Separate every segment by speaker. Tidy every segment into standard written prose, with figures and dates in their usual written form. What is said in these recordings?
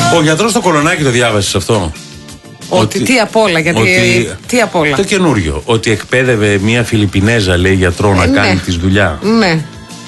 Speaker 1: Ο γιατρός στο Κολονάκι το διάβασες αυτό?
Speaker 2: Ότι τι απ' όλα, γιατί. Τι απ' όλα.
Speaker 1: Το καινούριο. Ότι εκπαίδευε μια Φιλιππινέζα, λέει, γιατρό να κάνει τη δουλειά.
Speaker 2: Ναι.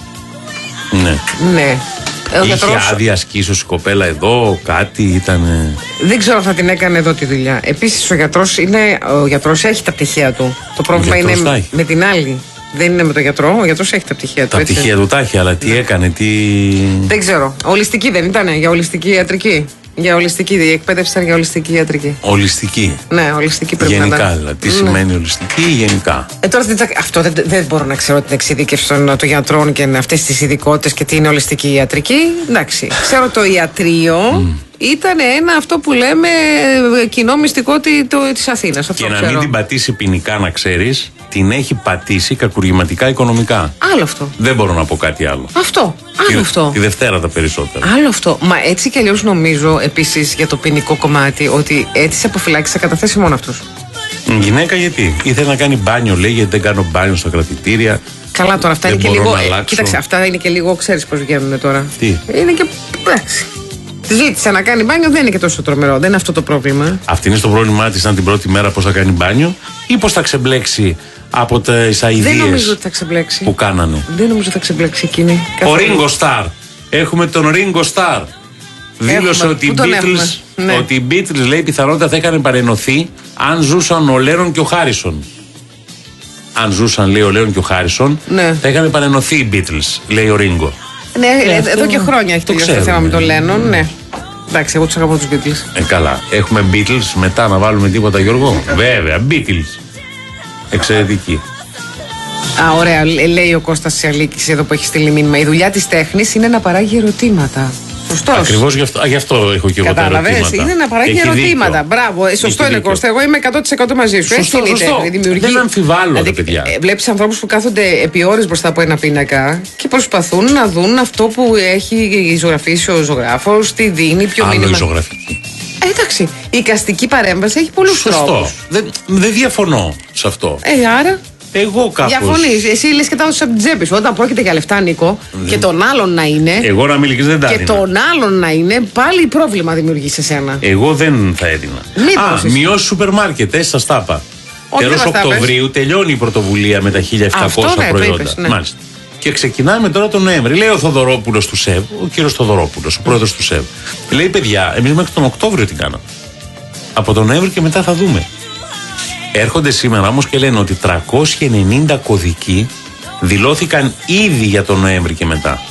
Speaker 1: Είχε άδεια ασκήσεως η κοπέλα εδώ, κάτι ήταν.
Speaker 2: Δεν ξέρω αν θα την έκανε εδώ τη δουλειά. Επίσης ο γιατρός έχει τα πτυχία του. Το πρόβλημα είναι με την άλλη. Δεν είναι με τον γιατρό, ο γιατρός έχει τα πτυχία του.
Speaker 1: Τα πτυχία του τα έχει, αλλά τι έκανε, τι.
Speaker 2: Δεν ξέρω. Ολιστική δεν ήταν, για ολιστική ιατρική. Για ολιστική, η εκπαίδευση ήταν για ολιστική ιατρική.
Speaker 1: Ολιστική.
Speaker 2: Ναι, ολιστική πρέπει
Speaker 1: γενικά,
Speaker 2: να ήταν.
Speaker 1: Δηλαδή. Τι σημαίνει ολιστική ή γενικά?
Speaker 2: Τώρα αυτό δεν μπορώ να ξέρω την εξειδίκευση των γιατρών και αυτές τις ειδικότητες και τι είναι ολιστική ιατρική. Εντάξει. Ξέρω το ιατρείο ήταν αυτό που λέμε κοινό μυστικό της Αθήνας.
Speaker 1: Και να μην την πατήσει ποινικά, να ξέρεις, την έχει πατήσει κακουργηματικά οικονομικά.
Speaker 2: Άλλο αυτό.
Speaker 1: Δεν μπορώ να πω κάτι άλλο.
Speaker 2: Αυτό. Άλλο αυτό.
Speaker 1: Τη Δευτέρα τα περισσότερα.
Speaker 2: Άλλο αυτό. Μα έτσι κι αλλιώς νομίζω επίσης για το ποινικό κομμάτι ότι έτσι αποφυλάξει θα καταθέσει μόνο αυτός.
Speaker 1: Γυναίκα γιατί? Ήθελε να κάνει μπάνιο, λέει, γιατί δεν κάνω μπάνιο στα κρατητήρια.
Speaker 2: Καλά, τώρα αυτά είναι και λίγο. Κοίταξε, αυτά είναι και λίγο, ξέρεις πώς βγαίνουν τώρα.
Speaker 1: Τι?
Speaker 2: Είναι και. Εντάξει. Ζήτησε να κάνει μπάνιο, δεν είναι και τόσο τρομερό. Δεν είναι αυτό το πρόβλημα.
Speaker 1: Αυτή είναι στο πρόβλημά της, αν την πρώτη μέρα πώς θα κάνει μπάνιο ή πώς θα ξεμπλέξει από τις αηδίες.
Speaker 2: Δεν νομίζω ότι θα ξεμπλέξει.
Speaker 1: Που κάνανε.
Speaker 2: Δεν νομίζω ότι θα ξεμπλέξει εκείνη.
Speaker 1: Ο Ringo Starr. Έχουμε τον Ringo Starr. Δήλωσε ότι οι Beatles, λέει, πιθανότητα θα είχαν παρενωθεί αν ζούσαν ο Λένον και ο Χάρισον. Αν ζούσαν, λέει, ο Λένον και ο Χάρισον, θα είχαν παρενωθεί οι Beatles, λέει ο Ringo.
Speaker 2: Ναι, εδώ και χρόνια έχει τελειώσει το θέμα με τον Λένον, ναι. Εντάξει, εγώ τους αγαπώ τους Beatles.
Speaker 1: Καλά. Έχουμε Beatles, μετά να βάλουμε τίποτα, Γιώργο? Βέβαια, Beatles. Εξαιρετική.
Speaker 2: Ωραία, λέει ο Κώστας Σιαλίκης εδώ που έχει στείλει μήνυμα. Η δουλειά της τέχνης είναι να παράγει ερωτήματα. Σωστός.
Speaker 1: Ακριβώς γι' αυτό έχω και εγώ τα ερωτήματα.
Speaker 2: Είναι να παράγει ερωτήματα. Μπράβο, σωστό είναι, Κώστα. Εγώ είμαι 100% μαζί σου.
Speaker 1: Σωστό. Δεν αμφιβάλλω, τα παιδιά.
Speaker 2: Βλέπεις ανθρώπους που κάθονται επί ώρες μπροστά από ένα πίνακα και προσπαθούν να δουν αυτό που έχει ζωγραφίσει ο ζωγράφος, τι δίνει, ποιο μήνυμα.
Speaker 1: Άλλο η ζωγραφική.
Speaker 2: Εντάξει, η εικαστική παρέμβαση έχει πολλούς τρόπους.
Speaker 1: Δεν διαφωνώ σε αυτό.
Speaker 2: Άρα.
Speaker 1: Εγώ κάπως.
Speaker 2: Διαφωνείς. Εσύ λες και τα δώσεις από την τσέπη σου. Όταν πρόκειται για λεφτά, Νίκο, και τον άλλον να είναι.
Speaker 1: Εγώ να μιλήσεις δεν τα έδινα.
Speaker 2: Και τον άλλον να είναι, πάλι πρόβλημα δημιουργεί σε σένα.
Speaker 1: Εγώ δεν θα έδινα. Μειώσει σούπερ μάρκετ, σας τα είπα. Τέλος Οκτωβρίου τελειώνει η πρωτοβουλία με τα 1.700 προϊόντα.
Speaker 2: Ναι.
Speaker 1: Μάλιστα. Και ξεκινάμε τώρα τον Νοέμβρη. Λέει ο Θοδωρόπουλος του ΣΕΒ, ο κύριος Θοδωρόπουλος, ο πρόεδρος του ΣΕΒ. Λέει, παιδιά, εμείς μέχρι τον Οκτώβριο τι κάναμε. Από τον Νοέμβρη και μετά θα δούμε. Έρχονται σήμερα όμως και λένε ότι 390 κωδικοί δηλώθηκαν ήδη για τον Νοέμβρη και μετά.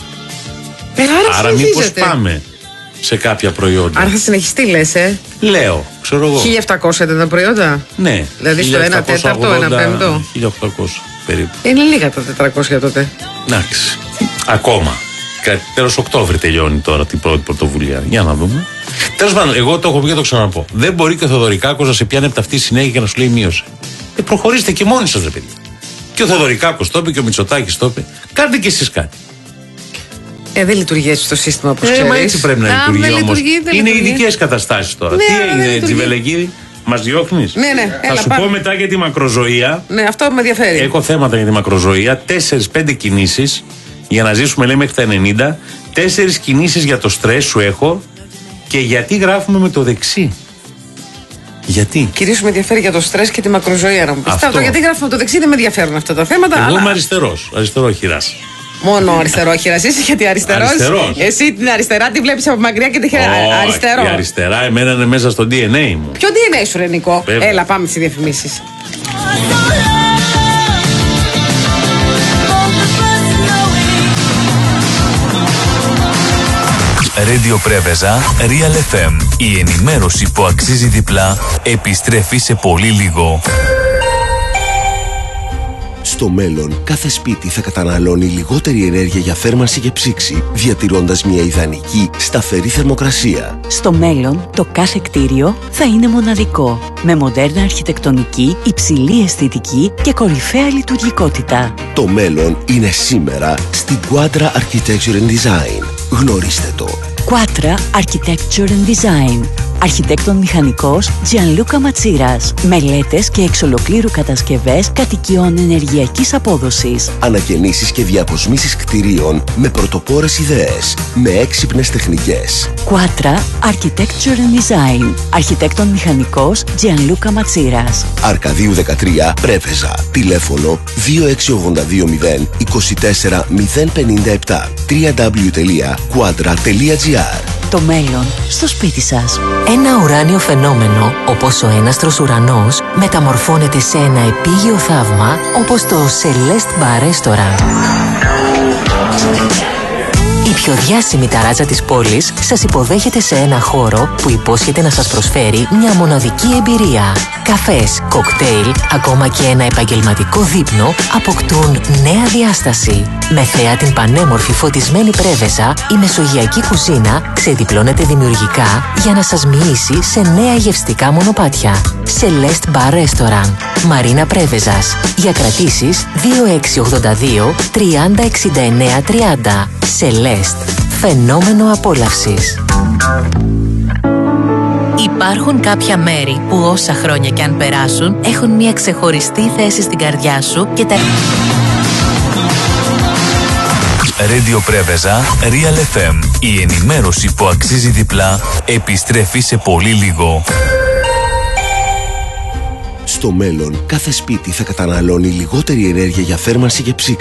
Speaker 1: Άρα μήπως πάμε σε κάποια προϊόντα.
Speaker 2: Άρα θα συνεχιστεί, λες,
Speaker 1: Λέω, ξέρω εγώ.
Speaker 2: 1.700 ήταν τα προϊόντα.
Speaker 1: Ναι.
Speaker 2: Δηλαδή στο 1 τέταρτο, 1 πέμπτο.
Speaker 1: 1.800 περίπου.
Speaker 2: Είναι λίγα τα 400 τότε.
Speaker 1: Εντάξει. Ακόμα. Τέλος Οκτώβρη τελειώνει τώρα την πρώτη πρωτοβουλία. Για να δούμε. Τέλος πάντων, εγώ το έχω πει και το ξαναπώ. Δεν μπορεί και ο Θοδωρικάκος να σε πιάνει από αυτή συνέχεια και να σου λέει μείωση. Προχωρήστε και μόνοι σας, ρε παιδιά. Και ο Θοδωρικάκος το είπε και ο Μητσοτάκης το είπε. Κάντε κι εσείς κάτι.
Speaker 2: Δεν λειτουργεί έτσι το σύστημα, όπως ξέρεις.
Speaker 1: Μα έτσι πρέπει να λειτουργεί όμως. Είναι ειδικές καταστάσεις τώρα. Τι έγινε, Τζιβελεκίδη, μας διώχνεις?
Speaker 2: Ναι.
Speaker 1: Θα σου πω μετά για τη μακροζωία.
Speaker 2: Ναι, αυτό με ενδιαφέρει.
Speaker 1: Έχω θέματα για τη μακροζωία. 4-5 κινήσεις για να ζήσουμε, λέει, μέχρι τα 90. 4 κινήσεις για το στρες σου έχω. Και γιατί γράφουμε με το δεξί? Γιατί?
Speaker 2: Κυρίως με ενδιαφέρει για το στρες και τη μακροζωία, να μου πεις. Γιατί γράφουμε με το δεξί δεν με ενδιαφέρουν αυτά τα θέματα.
Speaker 1: Εγώ είμαι αριστερός. Αριστερόχειρας.
Speaker 2: Μόνο αριστερόχειρας είσαι, γιατί αριστερός. Εσύ την αριστερά τη βλέπεις από μακριά και τη αριστερό.
Speaker 1: Η αριστερά εμένα είναι μέσα στο DNA μου.
Speaker 2: Ποιο DNA σου, ρε Νικό? Έλα, πάμε στις διαφημίσεις.
Speaker 3: Radio Πρέβεζα, Real FM. Η ενημέρωση που αξίζει διπλά επιστρέφει σε πολύ λίγο.
Speaker 4: Στο μέλλον, κάθε σπίτι θα καταναλώνει λιγότερη ενέργεια για θέρμανση και ψήξη, διατηρώντας μια ιδανική, σταθερή θερμοκρασία.
Speaker 5: Στο μέλλον, το κάθε κτίριο θα είναι μοναδικό, με μοντέρνα αρχιτεκτονική, υψηλή αισθητική και κορυφαία λειτουργικότητα.
Speaker 4: Το μέλλον είναι σήμερα στην Quadra Architecture and Design. Γνωρίστε το.
Speaker 5: Quadra Architecture and Design. Αρχιτέκτον μηχανικός Gianluca Matsiras. Μελέτες και εξ ολοκλήρου κατασκευές κατοικιών ενεργειακής απόδοσης.
Speaker 4: Ανακαινήσεις και διαποσμήσεις κτηρίων με πρωτοπόρες ιδέες, με έξυπνες τεχνικές.
Speaker 5: Quatra Architecture and Design. Αρχιτέκτον μηχανικός Gianluca Matsiras.
Speaker 4: Αρκαδίου 13, Πρέβεζα. Τηλέφωνο 26820 24 057. www.quadra.gr.
Speaker 5: Το μέλλον στο σπίτι σας.
Speaker 6: Ένα ουράνιο φαινόμενο, όπως ο έναστρος ουρανός, μεταμορφώνεται σε ένα επίγειο θαύμα, όπως το Celeste Bar Restaurant. Η πιο διάσημη ταράτσα της πόλης σας υποδέχεται σε ένα χώρο που υπόσχεται να σας προσφέρει μια μοναδική εμπειρία. Καφές, κοκτέιλ, ακόμα και ένα επαγγελματικό δείπνο αποκτούν νέα διάσταση. Με θέα την πανέμορφη φωτισμένη Πρέβεζα, η μεσογειακή κουζίνα ξεδιπλώνεται δημιουργικά για να σας μοιήσει σε νέα γευστικά μονοπάτια. Celeste Bar Restaurant, Μαρίνα Πρέβεζας. Για κρατήσεις 2682 30 69 30. Celeste, φαινόμενο απόλαυσης. Υπάρχουν κάποια μέρη που όσα χρόνια κι αν περάσουν έχουν μια ξεχωριστή θέση στην καρδιά σου και τα...
Speaker 3: Radio Πρέβεζα, Real FM. Η ενημέρωση που αξίζει διπλά επιστρέφει σε πολύ λίγο.
Speaker 4: Στο μέλλον, κάθε σπίτι θα καταναλώνει λιγότερη ενέργεια για θέρμανση και ψήξη.